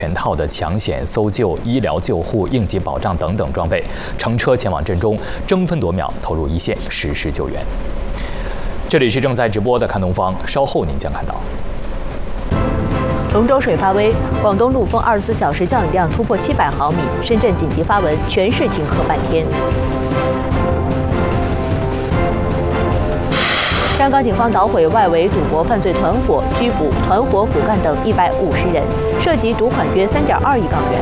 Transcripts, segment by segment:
全套的抢险、搜救、医疗救护、应急保障等等装备，乘车前往镇中，争分夺秒投入一线实施救援。这里是正在直播的看东方，稍后您将看到。 龙舟水发威，广东陆丰24小时降雨量突破700毫米，深圳紧急发文，全市停课半天。香港警方捣毁外围赌博犯罪团伙，拘捕团伙骨干等150人，涉及赌款约3.2亿港元。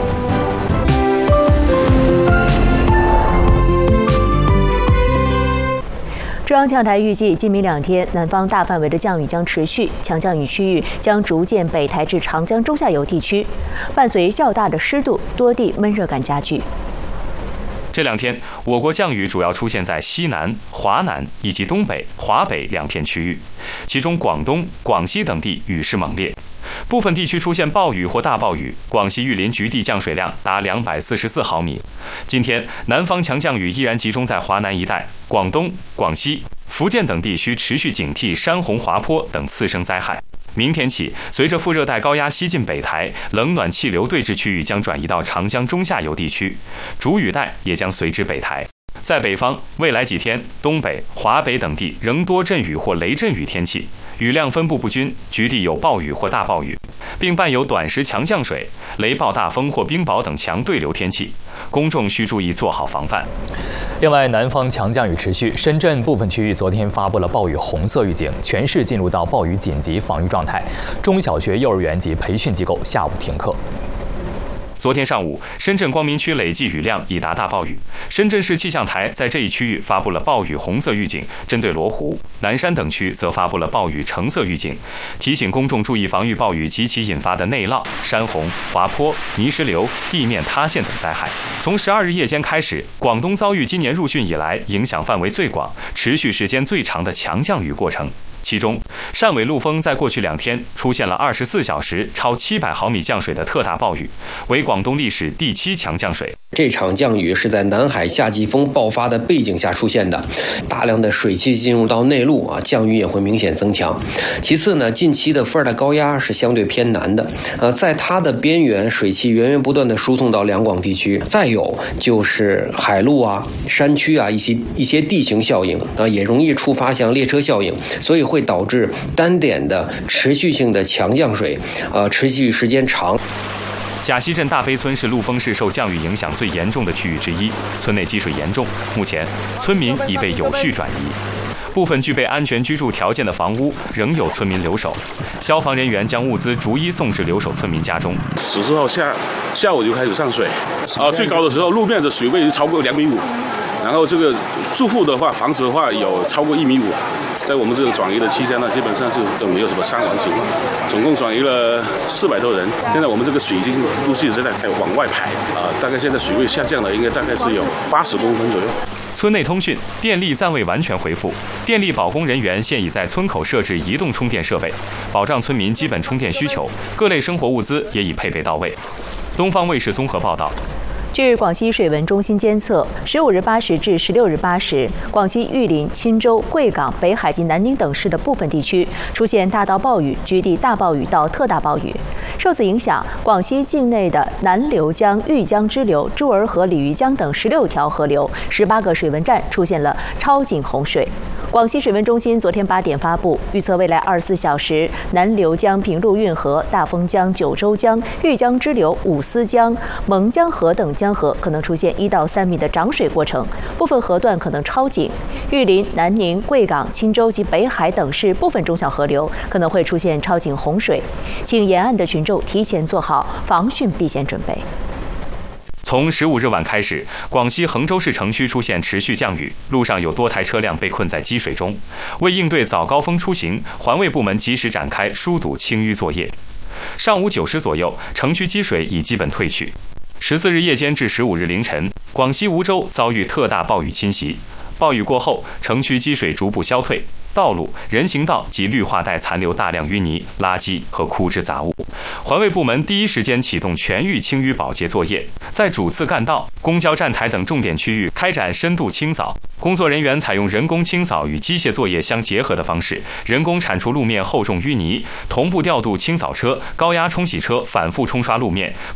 中央气象台预计，今明2天，南方大范围的降雨将持续，强降雨区域将逐渐北抬至长江中下游地区，伴随较大的湿度，多地闷热感加剧。 这2天，我国降雨主要出现在西南、华南以及东北、华北2片区域，其中广东、广西等地雨势猛烈，部分地区出现暴雨或大暴雨。广西玉林局地降水量达244毫米。今天，南方强降雨依然集中在华南一带，广东、广西、福建等地需持续警惕山洪、滑坡等次生灾害。明天起，随着副热带高压西进北抬，冷暖气流对峙区域将转移到长江中下游地区，主雨带也将随之北抬。在北方，未来几天，东北、华北等地仍多阵雨或雷阵雨天气，雨量分布不均，局地有暴雨或大暴雨，并伴有短时强降水、雷暴大风或冰雹等强对流天气，公众需注意做好防范。 另外，南方强降雨持续，深圳部分区域昨天发布了暴雨红色预警，全市进入到暴雨紧急防御状态，中小学、幼儿园及培训机构下午停课。 昨天上午，深圳光明区累计雨量已达大暴雨。深圳市气象台在这一区域发布了暴雨红色预警，针对罗湖、南山等区则发布了暴雨橙色预警，提醒公众注意防御暴雨及其引发的内涝、山洪、滑坡、泥石流、地面塌陷等灾害。从12日夜间开始，广东遭遇今年入汛以来影响范围最广、持续时间最长的强降雨过程。其中，汕尾陆丰在过去2天出现了24小时超700毫米降水的特大暴雨，为广东历史第7强降水。 这场降雨是在南海夏季风爆发的背景下出现的，大量的水汽进入到内陆降雨也会明显增强。其次呢，近期的副热带高压是相对偏南的，在它的边缘，水汽源源不断的输送到两广地区。再有就是海陆山区一些地形效应也容易触发像列车效应，所以会导致单点的持续性的强降水，持续时间长。 甲溪镇大飞村是陆丰市受降雨影响最严重的区域之一，村内积水严重，目前村民已被有序转移。部分具备安全居住条件的房屋仍有村民留守，消防人员将物资逐一送至留守村民家中。 10号下午就开始上水，最高的时候路面的水位超过2.5米，然后这个住户的话，房子的话有超过1.5米。在我们这个转移的期间呢，基本上是都没有什么伤亡情况，总共转移了400多人。现在我们这个水已经陆续在往外排，大概现在水位下降了，应该大概是有80公分左右。 村内通讯、电力暂未完全恢复，电力保供人员现已在村口设置移动充电设备，保障村民基本充电需求，各类生活物资也已配备到位。东方卫视综合报道。 据广西水文中心监测，15日8时至16日8时，广西玉林、钦州、贵港、北海及南宁等市的部分地区出现大到暴雨、局地大暴雨到特大暴雨。受此影响，广西境内的南流江、玉江支流、珠儿河、鲤鱼江等16条河流、18个水文站出现了超警洪水。广西水文中心昨天8点发布，预测未来24小时，南流江、平陆运河、大丰江、九州江、玉江支流、五思江、蒙江河等江河可能出现1到3米的涨水过程，部分河段可能超警。玉林、南宁、贵港、钦州及北海等市部分中小河流可能会出现超警洪水，请沿岸的群众提前做好防汛避险准备。 从15日晚开始，广西衡州市城区出现持续降雨，路上有多台车辆被困在积水中。为应对早高峰出行，环卫部门及时展开疏堵清淤作业。上午9时左右，城区积水已基本退去。14日夜间至15日凌晨，广西梧州遭遇特大暴雨侵袭。暴雨过后，城区积水逐步消退，道路、人行道及绿化带残留大量淤泥、垃圾和枯枝杂物。环卫部门第一时间启动全域清淤保洁作业，在主次干道、公交站台等重点区域开展深度清扫。工作人员采用人工清扫与机械作业相结合的方式，人工铲除路面厚重淤泥，同步调度清扫车、高压冲洗车反复冲刷路面，